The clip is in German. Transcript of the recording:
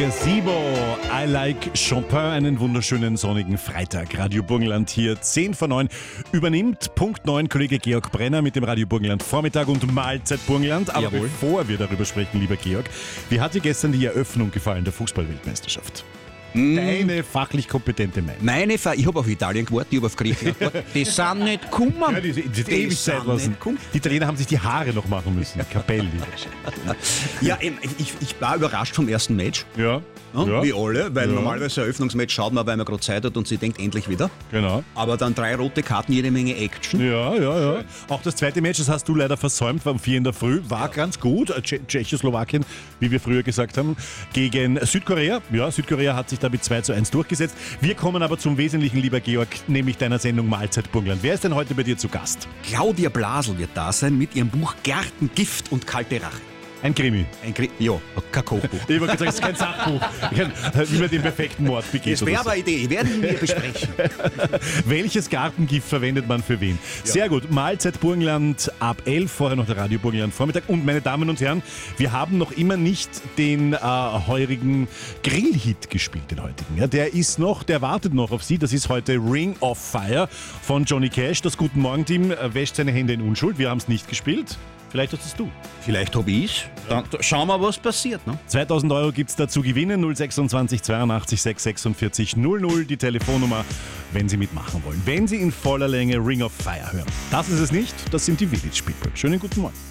Gazebo, I like Chopin, einen wunderschönen sonnigen Freitag. Radio Burgenland hier, 10 vor 9, übernimmt Punkt 9 Kollege Georg Brenner mit dem Radio Burgenland Vormittag und Mahlzeit Burgenland. Aber Jawohl. Bevor wir darüber sprechen, lieber Georg, wie hat dir gestern die Eröffnung gefallen der Fußball-Weltmeisterschaft? Deine fachlich kompetente Meinung. Ich habe auf Italien gewartet, ich habe auf Griechenland gewartet. Die sind nicht gekommen. Ja, die ewig sind Zeit lassen. nicht gekommen. Die Italiener haben sich die Haare noch machen müssen. Capelli. Ja, ich war überrascht vom ersten Match. Ja. Ja. Wie alle, weil Ja. normalerweise ein Eröffnungsmatch schaut man, weil man gerade Zeit hat und sie denkt, endlich wieder. Genau. Aber dann 3 rote Karten, jede Menge Action. Ja. Auch das zweite Match, das hast du leider versäumt, war um 4 in der Früh, war ganz gut. Tschechoslowakien, wie wir früher gesagt haben, gegen Südkorea. Ja, Südkorea hat sich da mit 2:1 durchgesetzt. Wir kommen aber zum Wesentlichen, lieber Georg, nämlich deiner Sendung Mahlzeit Burgenland. Wer ist denn heute bei dir zu Gast? Claudia Blasel wird da sein mit ihrem Buch Gärten, Gift und kalte Rache. Ein Krimi. Ja, kein Kochbuch. Ich wollte sagen, das ist kein Sachbuch. Wie man den perfekten Mord begeht. Das wäre aber eine Idee, werden wir besprechen. Welches Gartengift verwendet man für wen? Ja. Sehr gut. Mahlzeit Burgenland ab 11, vorher noch der Radio Burgenland Vormittag. Und meine Damen und Herren, wir haben noch immer nicht den heurigen Grillhit gespielt, den heutigen. Ja, der wartet noch auf Sie. Das ist heute Ring of Fire von Johnny Cash. Das Guten Morgen-Team wäscht seine Hände in Unschuld. Wir haben es nicht gespielt. Vielleicht hast es du. Vielleicht habe ich Dann schauen wir, was passiert. Ne? 2.000 Euro gibt es da zu gewinnen. 026 82 646 00, die Telefonnummer, wenn Sie mitmachen wollen. Wenn Sie in voller Länge Ring of Fire hören. Das ist es nicht, das sind die Village People. Schönen guten Morgen.